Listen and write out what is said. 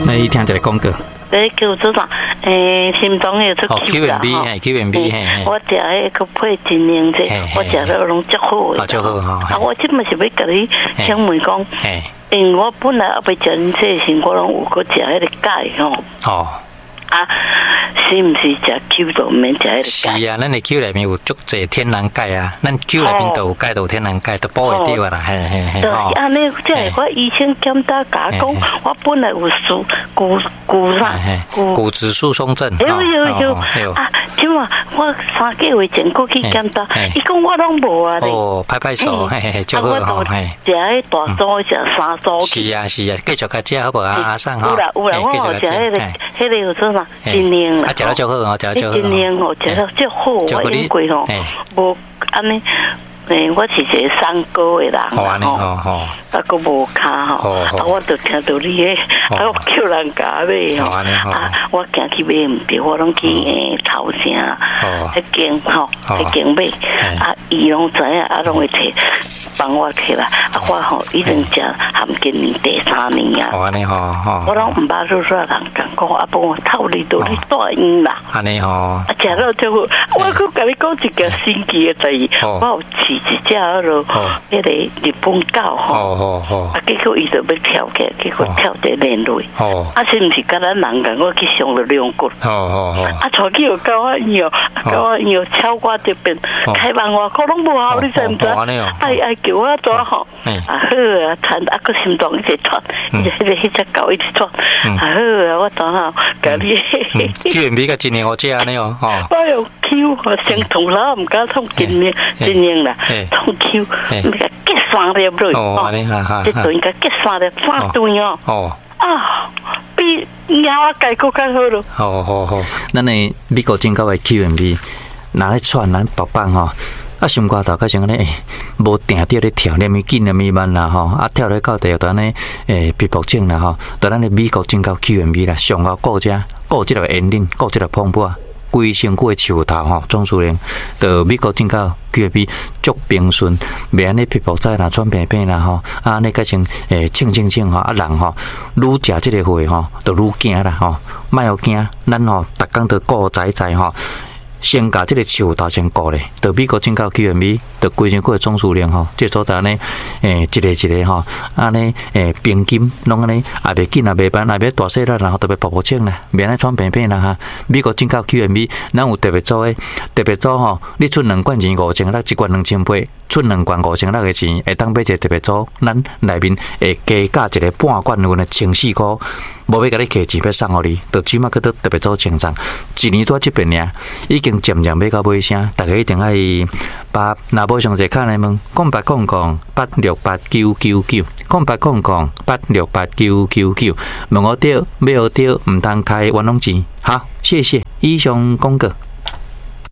来听一个广告。 叫做啥？心脏要出 QMB， QMB， 我食迄个配真灵者，我食了拢足好的。 足好哈。 啊，我即嘛是要甲你请问讲，因为我本来要食恁这时，我拢有搁食迄个钙吼。哦。啊，是毋是食 Q 都毋免食迄个钙？ 是啊，咱的 Q 内面有足侪天然钙啊，咱 Q 内面都有钙，都有天然钙，都补会掉啦，嘿。 对，安尼即系我医生检查甲讲，我本来有骨质疏松症。 有啊，即嘛我3个月前过去检查，伊讲我拢无啊咧。 哦，拍手，嘿，足好吼，嘿。 食迄大组，食3组。 是啊，继续甲食好无啊，阿生吼。 有啦，我食迄个有做啥？真灵啦。 啊，食了足好哦，食了足好。 真灵哦，食了足好，我因为吼，无安尼。我是一个3个月人吼，啊，佫无骹吼，啊，我就听到你诶，啊，我叫人家买吼，啊，我行去买毋对，我拢去头城，迄间吼，迄间买，啊，伊拢知影，啊，拢会摕帮我摕来，啊，我吼已经食含今年第3年啊， 安尼吼， 我拢毋捌说人讲讲，啊，帮我透你到你大院啦， 安尼吼，啊， 食了之后，我佫甲你讲一件神奇诶代志，我有饲一只迄落，迄个日本狗吼，啊，结果伊就要跳起，结果跳在连落，啊，是毋是甲咱人讲我去上了2骨，啊，带去有狗仔医哦，狗仔医哦，超我这边开万外块拢无效，你知毋知？爱叫我抓吼，啊好啊，喘啊个心脏一直喘，迄只狗一直喘，啊好啊，我当下甲你， QMB 甲真灵好食安尼哦， 我用 Q 我先痛啦，毋敢痛真灵啦，痛 Q， 你甲结3粒落，这顿甲结3粒3顿哦，啊，比猫啊解佫较好咯。 好，咱的美国进口的 QMB， 拿来串咱白板吼。啊，心肝头较像安尼，无定着咧跳，连咪紧连咪慢啦吼，啊跳咧到第二段呢，皮肤症啦吼，就咱的美国进口 QMB 啦，上高顾即个烟龄，顾即个碰破，规身躯的树头吼，总数量，就美国进口 QMB 足平顺，袂安尼皮肤仔啦、喘病啦吼，啊安尼较像清吼，啊人吼，愈食即个货吼，就愈惊啦吼，莫要惊，咱吼逐工都顾在吼。先甲即个树头先顾咧，到美国进口 QMB， 到规身躯的总数量吼，即做达呢，一个吼，安尼平均拢安尼，也袂紧也袂慢，也袂大细啦，然后特别泡泡清啦，袂安尼喘病啦哈。美国进口 QMB， 咱有特别组吼，你出2罐钱5000，一罐2800，出2罐5000的钱，会当买一个特别组，咱内面会加价一个半罐份的14块。无要甲你客钱要送互你，就起码去到特别做清账，1年多即边尔，已经渐渐要到尾声，大家一定爱把若无详细看来问，0800-8689999，0800-8689999，问我对，买我对，毋通开冤枉钱。好，谢谢以上广告。